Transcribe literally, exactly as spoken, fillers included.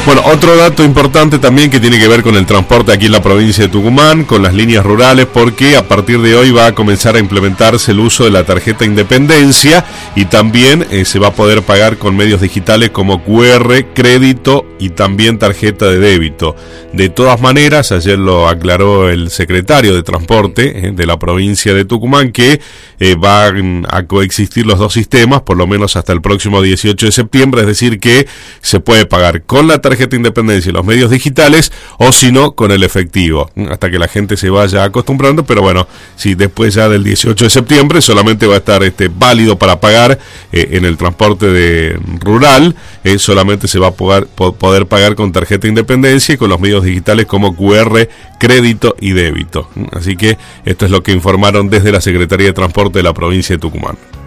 Bueno, otro dato importante también que tiene que ver con el transporte aquí en la provincia de Tucumán, con las líneas rurales, porque a partir de hoy va a comenzar a implementarse el uso de la tarjeta Independencia y también eh, se va a poder pagar con medios digitales como cu erre, crédito y también tarjeta de débito. De todas maneras, ayer lo aclaró el secretario de Transporte eh, de la provincia de Tucumán, que eh, van a coexistir los dos sistemas, por lo menos hasta el próximo dieciocho de septiembre, es decir que se puede pagar con la tarjeta tarjeta Independencia y los medios digitales, o si no, con el efectivo, hasta que la gente se vaya acostumbrando. Pero bueno, si después ya del dieciocho de septiembre solamente va a estar este válido para pagar eh, en el transporte de rural, eh, solamente se va a poder, poder pagar con tarjeta Independencia y con los medios digitales como cu erre, crédito y débito. Así que esto es lo que informaron desde la Secretaría de Transporte de la provincia de Tucumán.